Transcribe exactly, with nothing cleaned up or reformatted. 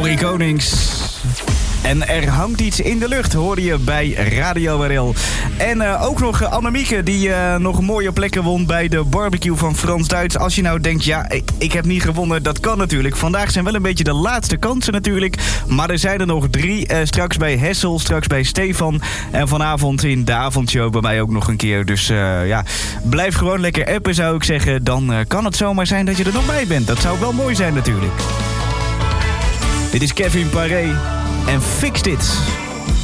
Corrie Konings. En er hangt iets in de lucht, hoorde je bij Radio R L. En uh, ook nog uh, Annemieke, die uh, nog mooie plekken won bij de barbecue van Frans Duits. Als je nou denkt, ja, ik, ik heb niet gewonnen, dat kan natuurlijk. Vandaag zijn wel een beetje de laatste kansen natuurlijk. Maar er zijn er nog drie. Uh, straks bij Hessel, straks bij Stefan. En vanavond in de avondshow bij mij ook nog een keer. Dus uh, ja, blijf gewoon lekker appen, zou ik zeggen. Dan uh, kan het zomaar zijn dat je er nog bij bent. Dat zou wel mooi zijn natuurlijk. Dit is Kevin Paré. En Fix Dit.